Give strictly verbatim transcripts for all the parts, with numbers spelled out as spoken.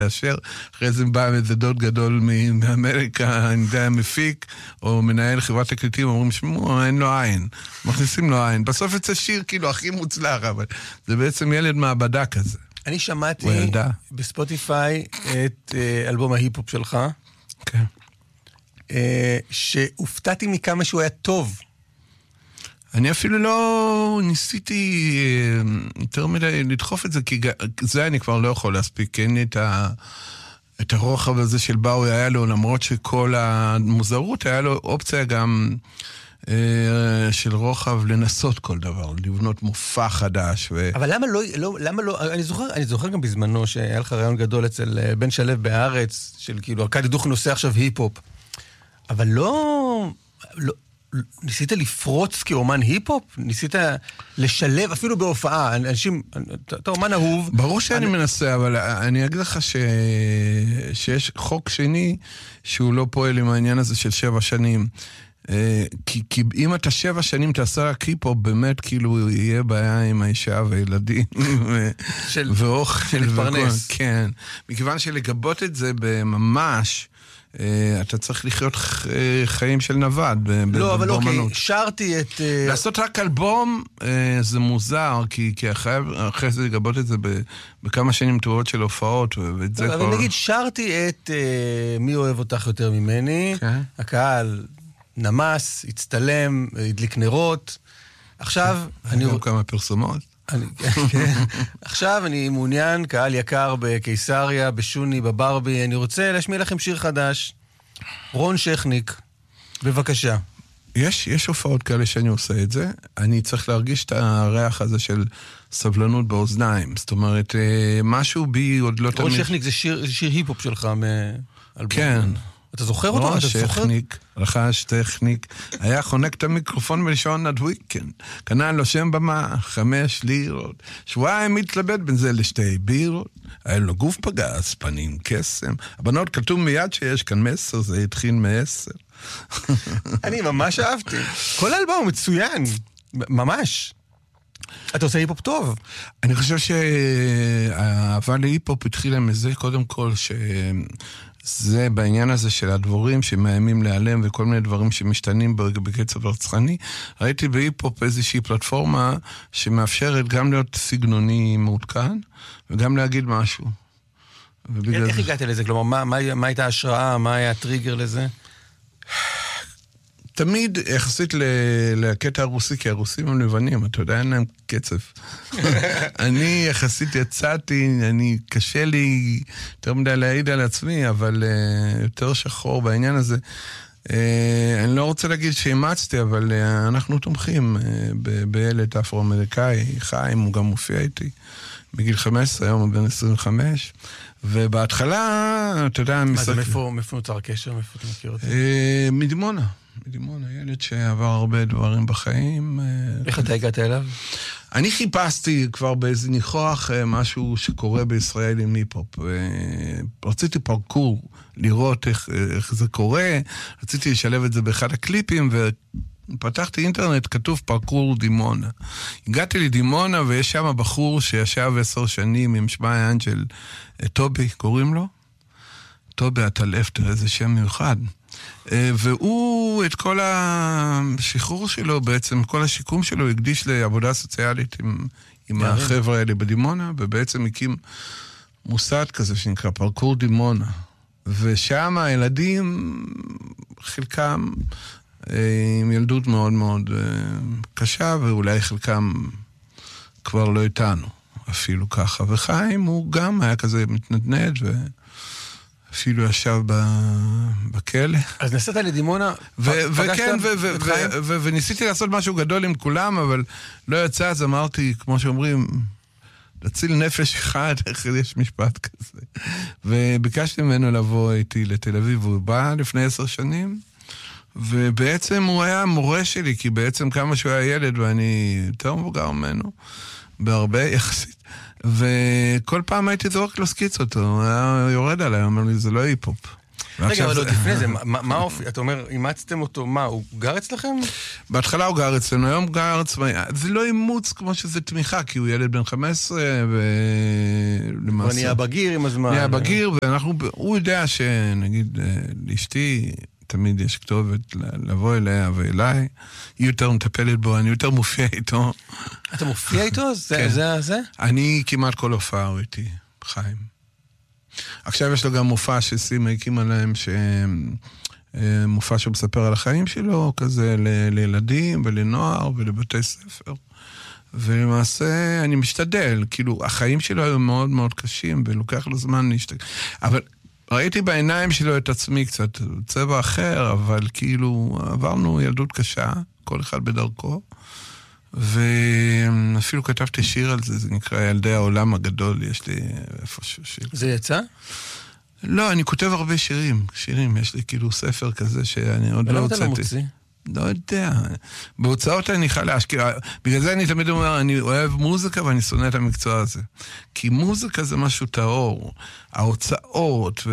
אשר אחרי זה בא איזה דוד גדול מאמריקה, אני יודע, מפיק, או מנהל חברת תקליטים, אומרים, שמו, אין לו עין. מכניסים לו עין. בסוף יצא שיר כאילו הכי מוצלח, אבל זה בעצם ילד מעבדה כזה. אני שמעתי בספוטיפיי את אלבום ההיפ-הופ שלך, כן. שהופתעתי מכמה שהוא היה טוב. אני אפילו לא ניסיתי יותר מדי לדחוף את זה, כי זה אני כבר לא יכול להספיק, אין לי את, ה, את הרוחב הזה של באוי היה לו, למרות שכל המוזרות היה לו אופציה גם אה, של רוחב לנסות כל דבר, לבנות מופע חדש. ו... אבל למה לא, לא, למה לא, אני זוכר, אני זוכר גם בזמנו שהיה לך רעיון גדול אצל בן שלב בארץ, של כאילו, ארכדי דוכין נושא עכשיו היפ-הופ, אבל לא... לא ניסית לפרוץ כאומן היפ-הופ? ניסית לשלב, אפילו בהופעה, אנשים, אתה אומן אהוב. ברור שאני אני... מנסה, אבל אני אגיד לך ש... שיש חוק שני שהוא לא פועל עם העניין הזה של שבע שנים. כי, כי אם אתה שבע שנים תעשה רק היפ-הופ, באמת כאילו יהיה בעיה עם האישה וילדים של... ואוכל. של להתפרנס. כן. מכיוון שלגבות את זה בממש... אתה צריך לחיות חיים של נווד. לא, אבל אוקיי, שרתי את... לעשות רק אלבום זה מוזר, כי אחרי זה לגבות את זה בכמה שנים טובות של הופעות, ואת זה כבר... אבל נגיד, שרתי את מי אוהב אותך יותר ממני, הקהל נמס, הצטלם, הדליק נרות, עכשיו... אני רואה כמה פרסומות. עכשיו אני מעוניין, קהל יקר בקיסריה, בשוני, בברבי, אני רוצה להשמיע לכם שיר חדש. רון שכניק, בבקשה. יש, יש הופעות כאלה שאני עושה את זה, אני צריך להרגיש את הריח הזה של סבלנות באוזניים, זאת אומרת, משהו בי עוד לא תמיד... רון שכניק זה שיר, שיר היפ-הופ שלך מאלבום. כן. אתה זוכר אותו? רון שכניק, רכש טכניק, היה חונק את המיקרופון בלשון עד וויקנד, קנה לו שם במה, חמש לירות, שבועיים מתלבט בין זה לשתי בירות, היה לו גוף פגס, פנים קסם, הבנות כתוב מיד שיש כאן מסר, זה התחיל מעשר. אני ממש אהבתי. כל האלבום מצוין, ממש. אתה עושה היפ-הופ טוב. אני חושב שהאהבה להיפ-הופ התחילה מזה קודם כל ש... זה בעניין הזה של הדבורים שמאיימים להיעלם וכל מיני דברים שמשתנים בקצב רצחני. ראיתי בהיפ-הופ איזושהי פלטפורמה שמאפשרת גם להיות סגנוני מעודכן וגם להגיד משהו. איך הגעת לזה? כלומר, מה, מה, מה הייתה ההשראה? מה היה הטריגר לזה? תמיד יחסית לקטע הרוסי, כי הרוסים הם לבנים, אתה יודע, אין להם קצב. אני יחסית יצאתי, אני קשה לי יותר מדי להעיד על עצמי, אבל uh, יותר שחור בעניין הזה. Uh, אני לא רוצה להגיד שאימצתי, אבל uh, אנחנו תומכים uh, בילד אפרו-אמריקאי, חיים, הוא גם מופיע איתי, בגיל חמש עשרה, היום הוא בן עשרים וחמש, ובהתחלה, אתה יודע... מה זה, מאיפה נוצר הקשר? מאיפה אתה מכיר אותי? מדימונה. מדימונה, ילד שעבר הרבה דברים בחיים. איך אתה הגעת אליו? אני חיפשתי כבר באיזה ניחוח משהו שקורה בישראל עם היפ-הופ. רציתי פרקור, לראות איך, איך זה קורה. רציתי לשלב את זה באחד הקליפים, ופתחתי אינטרנט, כתוב פרקור דימונה. הגעתי לדימונה, ויש שם בחור שישב עשר שנים עם שמע אנג'ל, טובי, קוראים לו? טובי הטלף, תראה איזה שם מיוחד. והוא את כל השחרור שלו, בעצם כל השיקום שלו, הקדיש לעבודה סוציאלית עם, עם החבר'ה האלה בדימונה, ובעצם הקים מוסד כזה שנקרא פרקור דימונה. ושם הילדים, חלקם עם ילדות מאוד מאוד קשה, ואולי חלקם כבר לא איתנו, אפילו ככה. וחיים הוא גם היה כזה מתנדנד ו... אפילו ישב בכלא. אז נסעת לדימונה, וכן, וניסיתי לעשות משהו גדול עם כולם, אבל לא יצא, אז אמרתי, כמו שאומרים, להציל נפש אחד, איך יש משפט כזה. וביקשתי ממנו לבוא איתי לתל אביב, והוא בא לפני עשר שנים, ובעצם הוא היה מורה שלי, כי בעצם כמה שהוא היה ילד, ואני יותר מבוגר ממנו, בהרבה יחסית. וכל פעם הייתי זורק לו סקיצות, הוא היה יורד עליי, אומר לי, זה לא היפ-הופ. רגע, אבל עוד לפני זה, מה אופי? אתה אומר, אימצתם אותו, מה, הוא גר אצלכם? בהתחלה הוא גר אצלנו, היום הוא גר אצלנו, זה לא אימוץ כמו שזה תמיכה, כי הוא ילד בן חמש עשרה, ולמעשה... הוא נהיה בגיר עם הזמן. נהיה בגיר, ואנחנו, הוא יודע שנגיד, לאשתי, תמיד יש כתובת לבוא אליה ואליי, היא יותר מטפלת בו, אני יותר מופיע איתו. אתה מופיע איתו? זה זה? אני כמעט כל הופעה הוא איתי, חיים. עכשיו יש לו גם מופע שסימה הקימה להם, מופע שמספר על החיים שלו, כזה ל- לילדים ולנוער ולבתי ספר. ולמעשה אני משתדל, כאילו החיים שלו היו מאוד מאוד קשים, ולוקח לו זמן להשתגע. אבל ראיתי בעיניים שלו את עצמי קצת, צבע אחר, אבל כאילו עברנו ילדות קשה, כל אחד בדרכו. ואפילו כתבתי שיר על זה, זה נקרא ילדי העולם הגדול, יש לי איפשהו שיר. זה יצא? לא, אני כותב הרבה שירים, שירים, יש לי כאילו ספר כזה שאני עוד לא הוצאתי. ולמה אתה לא מוציא? לא יודע, בהוצאות אני חלש, בגלל זה אני תמיד אומר, אני אוהב מוזיקה ואני שונא את המקצוע הזה. כי מוזיקה זה משהו טהור, ההוצאות,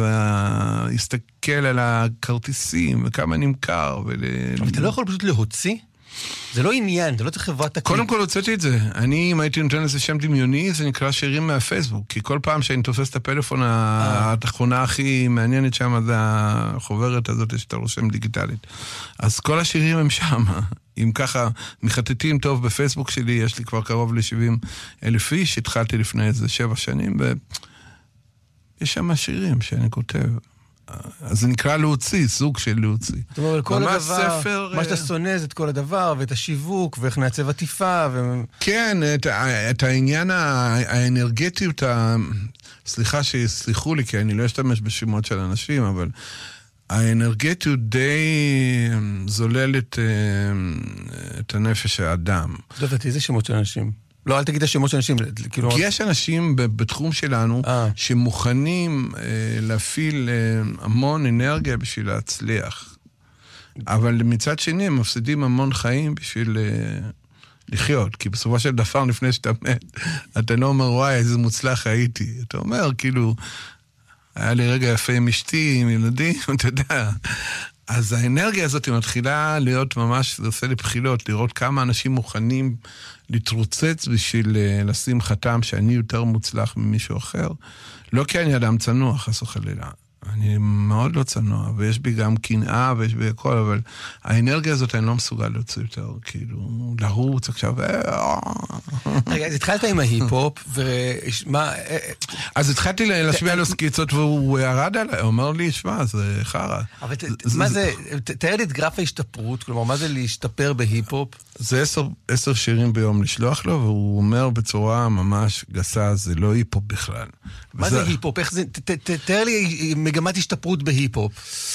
ולהסתכל על הכרטיסים, וכמה נמכר. אבל אתה לא יכול פשוט להוציא? זה לא עניין, זה לא צריך חברת תקליט. קודם כל הוצאתי את זה. אני, אם הייתי נותן לזה שם דמיוני, זה נקרא שירים מהפייסבוק. כי כל פעם שאני תופס את הפלאפון, התכונה הכי מעניינת שם, זה החוברת הזאת שאתה רושם דיגיטלית. אז כל השירים הם שם. אם ככה, מחטטים טוב בפייסבוק שלי, יש לי כבר קרוב ל-שבעים אלף איש, התחלתי לפני איזה שבע שנים, ויש שם שירים שאני כותב. אז זה נקרא להוציא, סוג של להוציא. זאת אומרת, כל הדבר, ספר... מה שאתה שונא זה את כל הדבר, ואת השיווק, ואיך נעצב עטיפה, ו... כן, את, את העניין האנרגטיות, ה... סליחה שסליחו לי, כי אני לא אשתמש בשמות של אנשים, אבל האנרגטיות די זוללת את הנפש האדם. לא יודעת, איזה שמות של אנשים? לא, אל תגיד את השמות של אנשים, כאילו... כי יש אנשים בתחום שלנו אה. שמוכנים אה, להפעיל אה, המון אנרגיה בשביל להצליח. אבל מצד שני הם מפסידים המון חיים בשביל אה, לחיות. כי בסופו של דבר לפני שאתה מת, אתה לא אומר, וואי, איזה מוצלח הייתי. אתה אומר, כאילו, היה לי רגע יפה עם אשתי, עם ילדים, אתה יודע... אז האנרגיה הזאת מתחילה להיות ממש, זה עושה לי בחילות, לראות כמה אנשים מוכנים להתרוצץ בשביל לשים חתם שאני יותר מוצלח ממישהו אחר. לא כי אני אדם צנוע, חס וחלילה. אני מאוד לא צנוע, ויש בי גם קנאה, ויש בי הכל, אבל האנרגיה הזאת אני לא מסוגל להוציא יותר, כאילו, לרוץ עכשיו. רגע, אז התחלת עם ההיפ-הופ, ומה... אז התחלתי להשמיע לו סקיצות, והוא ירד עליי, הוא אומר לי, שמע, זה חרא. אבל מה זה, תאר לי את גרף ההשתפרות, כלומר, מה זה להשתפר בהיפ-הופ? זה עשר, עשר שירים ביום לשלוח לו, והוא אומר בצורה ממש גסה, זה לא היפ-הופ בכלל. מה זה היפ-הופ? איך זה, תאר לי מגמת השתפרות בהיפ-הופ.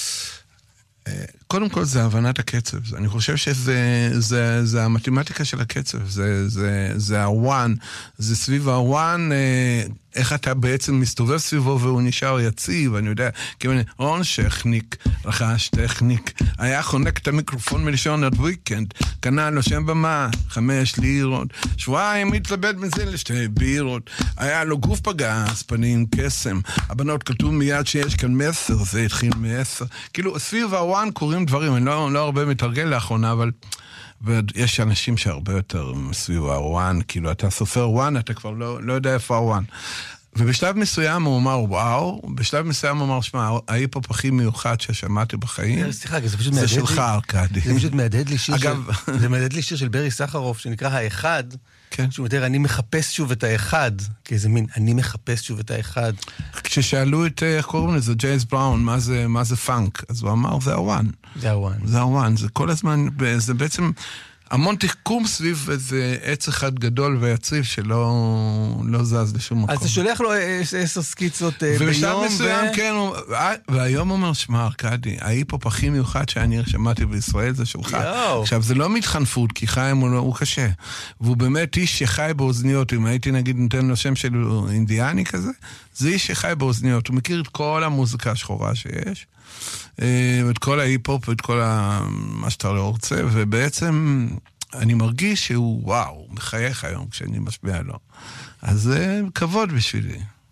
קודם כל זה הבנת הקצב. אני חושב שזה זה, זה המתמטיקה של הקצב. זה, זה, זה הוואן. זה סביב הוואן, איך אתה בעצם מסתובב סביבו והוא נשאר יציב, אני יודע, כמובן, רון שכניק, רחש טכניק, היה חונק את המיקרופון מלשון עד וויקנד, קנה לו שם במה, חמש לירות, שבועיים מתלבט מזה לשתי בירות, היה לו גוף פגס, פנים קסם, הבנות כתוב מיד שיש כאן מסר, זה התחיל מעשר, כאילו סביב הוואן קוראים דברים, אני לא, לא הרבה מתרגל לאחרונה, אבל... ויש אנשים שהרבה יותר סביב הוואן, כאילו אתה סופר וואן, אתה כבר לא, לא יודע איפה הוואן. ובשלב מסוים הוא אמר, וואו, בשלב מסוים הוא אמר, שמע, ההיפ-הופ הכי מיוחד ששמעתי בחיים, סליחה, זה פשוט מהדהד לי. זה שלך, ארקדי. זה פשוט מהדהד לי שיר של... זה מהדהד לי שיר של ברי סחרוף, שנקרא האחד, כן. שהוא מתאר, אני מחפש שוב את האחד, כאיזה מין, אני מחפש שוב את האחד. כששאלו את, איך קוראים לזה, ג'יימס בראון, מה זה, מה זה פאנק? אז הוא אמר, זה הוואן. זה הוואן. זה הוואן, זה כל הזמן, זה בעצם... המון תחכום סביב איזה עץ אחד גדול ויציב שלא לא זז לשום מקום. אז אתה שולח לו עשר סקיצות ביום. ובשלב מסוים, כן, והיום אומר, שמע, ארקדי, ההיפ-הופ הכי מיוחד שאני שמעתי בישראל זה שלך. עכשיו, זה לא מתחנפות, כי חיים הוא קשה. והוא באמת איש שחי באוזניות. אם הייתי נגיד נותן לו שם של אינדיאני כזה, זה איש שחי באוזניות. הוא מכיר את כל המוזיקה השחורה שיש. את כל ההיפ-הופ ואת כל מה שאתה לא רוצה, ובעצם אני מרגיש שהוא, וואו, מחייך היום כשאני משמיע לו. אז זה כבוד בשבילי.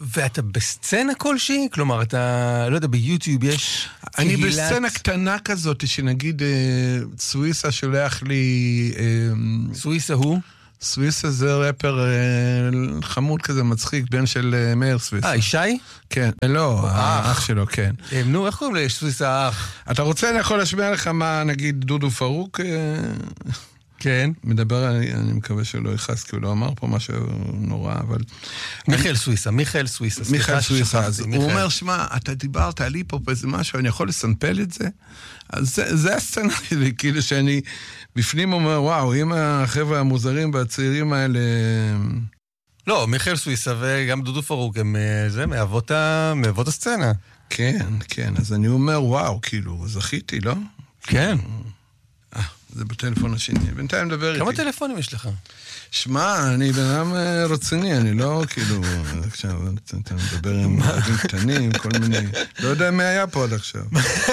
ואתה בסצנה כלשהי? כלומר, אתה, לא יודע, ביוטיוב יש אני קהילת... בסצנה קטנה כזאת, שנגיד סוויסה שולח לי... סוויסה הוא? סוויסה זה רפר חמוד כזה מצחיק, בן של מאיר סוויסה. אה, ישי? כן, לא, האח שלו, כן. נו, איך קוראים לסוויסה האח? אתה רוצה, אני יכול להשמיע לך מה, נגיד, דודו פרוק... כן. מדבר, אני, אני מקווה שלא יכעס, כי הוא לא אמר פה משהו נורא, אבל... מיכאל אני... סוויסה, מיכאל סוויסה. מיכאל סוויסה, אז הוא אומר, שמה, אתה דיברת על היפ-הופ איזה משהו, אני יכול לסמפל את זה? אז זה, זה הסצנה שלי, כאילו שאני בפנים אומר, וואו, אם החבר'ה המוזרים והצעירים האלה... לא, מיכאל סוויסה וגם דודו פרוק, הם זה, מאבות, ה... מאבות הסצנה. כן, כן, אז אני אומר, וואו, כאילו, זכיתי, לא? כן. אה, זה בטלפון השני. בינתיים מדבר איתי. כמה טלפונים יש לך? שמע, אני בן אדם רציני, אני לא כאילו... עכשיו, אתה מדבר עם ילדים קטנים, כל מיני... לא יודע מי היה פה עד עכשיו.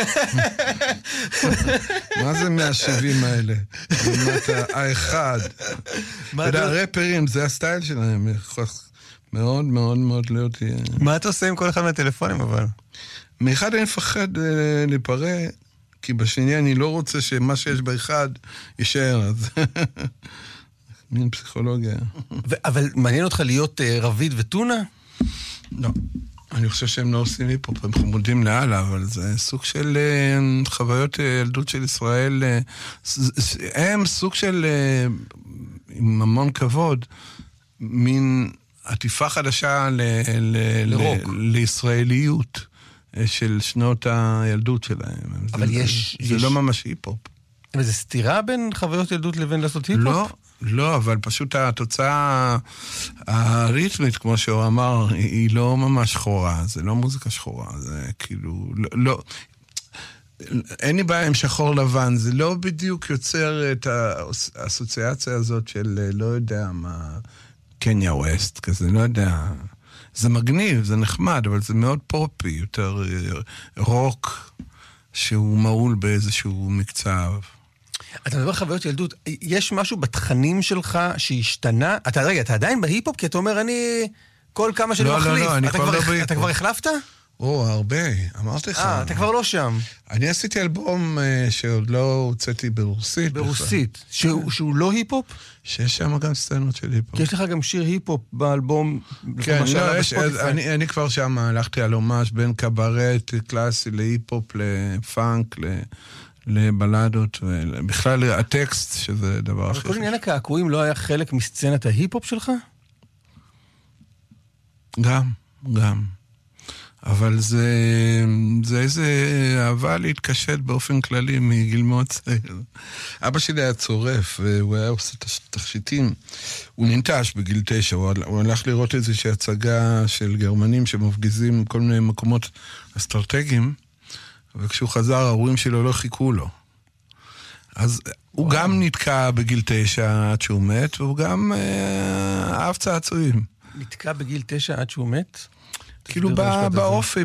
מה זה מאה שבעים האלה? האחד. אתה יודע, רפרים, זה הסטייל שלהם. מאוד מאוד מאוד להיות... מה אתה עושה עם כל אחד מהטלפונים, אבל? מאחד אני מפחד להיפרע, כי בשני אני לא רוצה שמה שיש באחד יישאר, אז... מין פסיכולוגיה. אבל מעניין אותך להיות רביד וטונה? לא. אני חושב שהם לא עושים לי פה, הם חמודים לאללה, אבל זה סוג של חוויות ילדות של ישראל. הם סוג של, עם המון כבוד, מין עטיפה חדשה לרוק. לישראליות של שנות הילדות שלהם. אבל יש... זה לא ממש היפ-הופ. אבל זה סתירה בין חוויות ילדות לבין לעשות היפ-הופ? לא. לא, אבל פשוט התוצאה הריתמית, כמו שהוא אמר, היא לא ממש שחורה, זה לא מוזיקה שחורה, זה כאילו, לא, לא, אין לי בעיה עם שחור לבן, זה לא בדיוק יוצר את האסוציאציה הזאת של לא יודע מה, קניה ווסט, כזה, לא יודע, זה מגניב, זה נחמד, אבל זה מאוד פופי, יותר רוק, שהוא מעול באיזשהו מקצב. אתה מדבר חוויות ילדות, יש משהו בתכנים שלך שהשתנה? אתה, רגע, אתה עדיין בהיפ-הופ? כי אתה אומר, אני כל כמה שאני מחליף. לא, לא, אני כבר לא בהיפ-הופ. אתה כבר החלפת? או, הרבה, אמרתי לך. אה, אתה כבר לא שם. אני עשיתי אלבום שעוד לא הוצאתי ברוסית. ברוסית. שהוא לא היפ-הופ? שיש שם גם סצנות של היפ-הופ. כי יש לך גם שיר היפ-הופ באלבום. כן, לא, יש, אני כבר שם הלכתי על הומש בין קברט קלאסי להיפ-הופ, לפאנק, לבלדות, ובכלל הטקסט, שזה דבר אחר. כל עניין הקעקועים לא היה חלק מסצנת ההיפ-הופ שלך? גם, גם. אבל זה, זה איזה אהבה להתקשט באופן כללי מגיל מאוד צעיר. אבא שלי היה צורף, והוא היה עושה תכשיטים. הוא ננטש בגיל תשע, הוא, הוא הלך לראות איזושהי הצגה של גרמנים שמפגיזים כל מיני מקומות אסטרטגיים, וכשהוא חזר, ההורים שלו לא חיכו לו. אז וואו. הוא גם נתקע בגיל תשע עד שהוא מת, והוא גם אה, אהב צעצועים. נתקע בגיל תשע עד שהוא מת? כאילו באופי,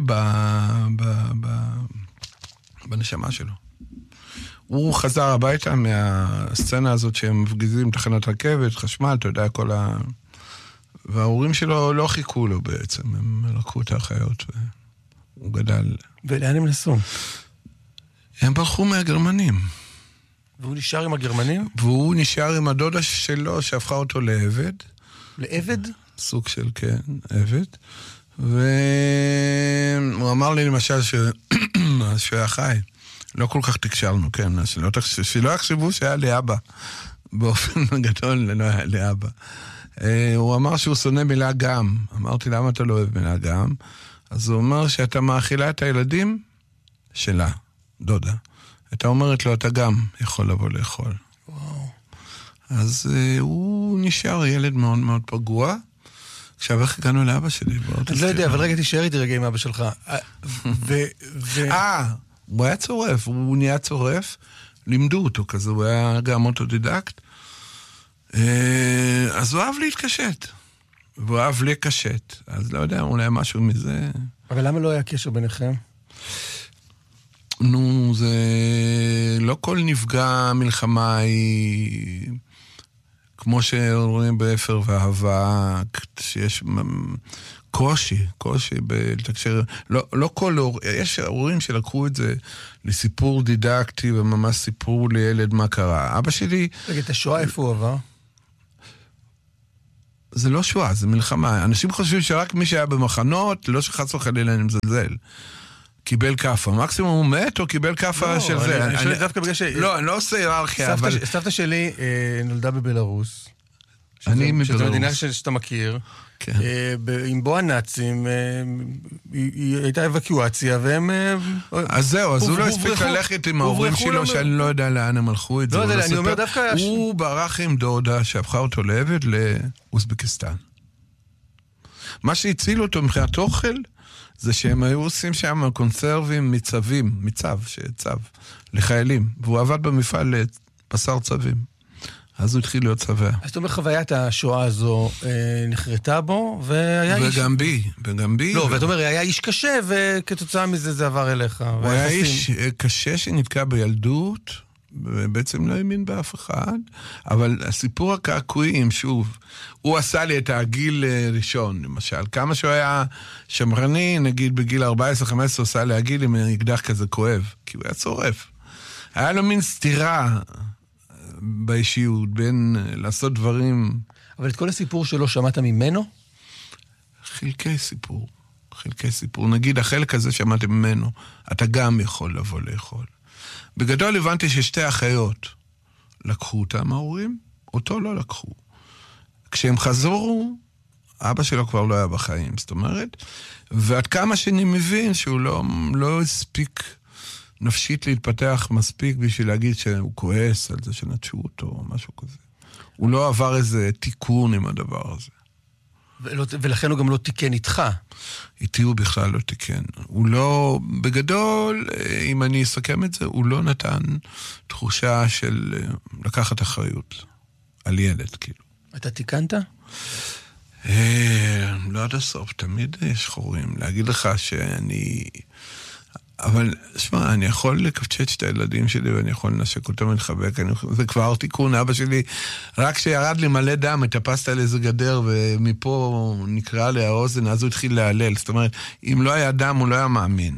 בנשמה שלו. הוא חזר הביתה מהסצנה הזאת שהם מפגיזים תחנת רכבת, חשמל, אתה יודע, כל ה... וההורים שלו לא חיכו לו בעצם, הם לקחו את האחיות והוא גדל. ולאן הם נסעו? הם ברחו מהגרמנים. והוא נשאר עם הגרמנים? והוא נשאר עם הדודה שלו שהפכה אותו לעבד. לעבד? סוג של, כן, עבד. והוא אמר לי למשל ש... שהוא היה חי. לא כל כך תקשרנו, כן, שלא, תחש... שלא יחשבו שהיה לי אבא. באופן גדול לא היה לי אבא. הוא אמר שהוא שונא מילה גם. אמרתי, למה אתה לא אוהב מילה גם? אז הוא אומר שאתה מאכילה את הילדים שלה, דודה. אתה אומרת לו, אתה גם יכול לבוא לאכול. וואו. אז הוא נשאר ילד מאוד מאוד פגוע. עכשיו, איך הגענו לאבא שלי? אני לא יודע, אבל רגע תישאר איתי רגע עם אבא שלך. אה, הוא היה צורף, הוא נהיה צורף, לימדו אותו כזה, הוא היה גם אוטודידקט. אז הוא אהב להתקשט, והוא אהב לקשט, אז לא יודע, אולי משהו מזה. אבל למה לא היה קשר ביניכם? נו, זה... לא כל נפגע מלחמה היא... כמו שרואים באפר ואהבה, שיש קושי, קושי בתקשר, לא, לא כל הור, יש הורים שלקחו את זה לסיפור דידקטי וממש סיפור לילד מה קרה. אבא שלי... תגיד, את השואה איפה הוא עבר? זה לא שואה, זה מלחמה. אנשים חושבים שרק מי שהיה במחנות, לא שחץ וחלילה אני מזלזל. קיבל קפה. מקסימום הוא מת או קיבל קפה של זה. אני חושב דווקא בגלל ש... לא, אני לא עושה היררכיה, אבל... סבתא שלי נולדה בבלרוס. אני מבלרוס. שזו מדינה שאתה מכיר. עם בוא הנאצים, היא הייתה אבקיואציה, והם... אז זהו, אז הוא לא הספיק ללכת עם ההורים שלו, שאני לא יודע לאן הם הלכו את זה. לא, אני אומר דווקא... הוא ברח עם דודה שהפכה אותו לעבד לאוזבקיסטן. מה שהציל אותו מבחינת אוכל, זה שהם היו עושים שם קונסרבים מצבים, מצב, שצב, לחיילים, והוא עבד במפעל לבשר צבים. אז הוא התחיל להיות צבא. אז אתה אומר, חוויית השואה הזו אה, נחרטה בו, והיה וגם איש... וגם בי, וגם בי. לא, ואתה אומר, היה איש קשה, וכתוצאה מזה זה עבר אליך. הוא היה איש קשה שנתקע בילדות, ובעצם לא האמין באף אחד, אבל הסיפור הקעקועים, שוב, הוא עשה לי את הגיל ראשון, למשל. כמה שהוא היה שמרני, נגיד בגיל ארבע עשרה חמש עשרה, עושה להגיד עם אקדח כזה כואב, כי הוא היה צורף. היה לו מין סתירה באישיות, בין לעשות דברים... אבל את כל הסיפור שלו שמעת ממנו? חלקי סיפור. חלקי סיפור. נגיד, החלק הזה שמעתי ממנו, אתה גם יכול לבוא לאכול. בגדול הבנתי ששתי אחיות לקחו אותם ההורים, אותו לא לקחו. כשהם חזרו, אבא שלו כבר לא היה בחיים, זאת אומרת, ועד כמה שאני מבין שהוא לא, לא הספיק נפשית להתפתח מספיק בשביל להגיד שהוא כועס על זה שנטשו אותו או משהו כזה. הוא לא עבר איזה תיקון עם הדבר הזה. ולא, ולכן הוא גם לא תיקן איתך. איתי הוא בכלל לא תיקן. הוא לא, בגדול, אם אני אסכם את זה, הוא לא נתן תחושה של לקחת אחריות על ילד, כאילו. אתה תיקנת? לא עד הסוף, תמיד יש חורים. להגיד לך שאני... אבל, שמע, אני יכול לקפצ'ט את הילדים שלי, ואני יכול לנשק אותם ולחבק, אני... זה כבר תיקון, אבא שלי, רק שירד לי מלא דם, התאפסת על איזה גדר, ומפה נקרא לי האוזן, אז הוא התחיל להלל. זאת אומרת, אם לא היה דם, הוא לא היה מאמין.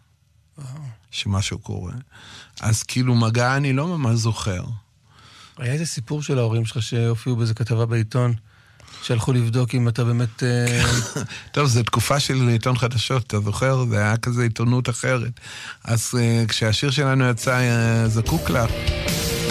שמשהו קורה. אז כאילו מגע אני לא ממש זוכר. היה איזה סיפור של ההורים שלך שהופיעו באיזה כתבה בעיתון, שהלכו לבדוק אם אתה באמת... טוב, זו תקופה של עיתון חדשות, אתה זוכר? זה היה כזה עיתונות אחרת. אז כשהשיר שלנו יצא זקוק לך,